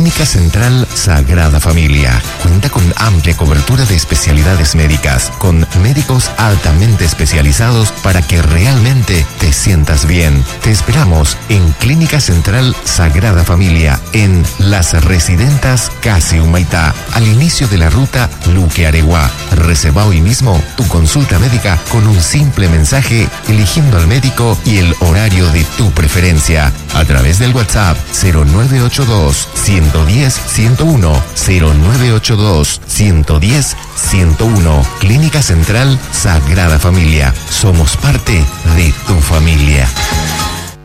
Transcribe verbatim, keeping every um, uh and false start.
Clínica Central Sagrada Familia cuenta con amplia cobertura de especialidades médicas, con médicos altamente especializados para que realmente te sientas bien. Te esperamos en Clínica Central Sagrada Familia, en Las Residentas Casi Humaitá, al inicio de la ruta Luque Areguá. Reserva hoy mismo tu consulta médica con un simple mensaje, eligiendo al médico y el horario de tu preferencia a través del WhatsApp cero nueve ocho dos, uno uno cero, uno uno uno, cero nueve ocho dos, uno uno cero, uno uno. Clínica Central Sagrada Familia. Somos parte de tu familia.